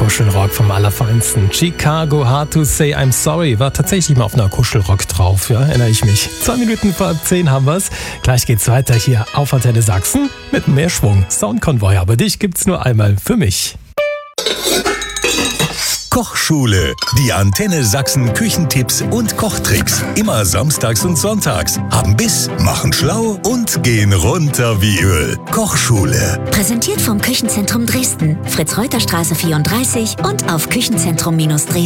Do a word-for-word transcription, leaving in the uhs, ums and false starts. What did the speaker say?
Kuschelrock vom Allerfeinsten. Chicago, Hard to Say I'm Sorry war tatsächlich mal auf einer Kuschelrock drauf, ja, erinnere ich mich. Zwei Minuten vor halb zehn haben wir's. Gleich geht's weiter hier auf Antenne Sachsen mit mehr Schwung. Soundkonvoi, aber dich gibt's nur einmal für mich. Kochschule. Die Antenne Sachsen Küchentipps und Kochtricks. Immer samstags und sonntags. Haben Biss, machen schlau und gehen runter wie Öl. Kochschule. Präsentiert vom Küchenzentrum Dresden. Fritz-Reuter-Straße vierunddreißig und auf küchenzentrum Dresden.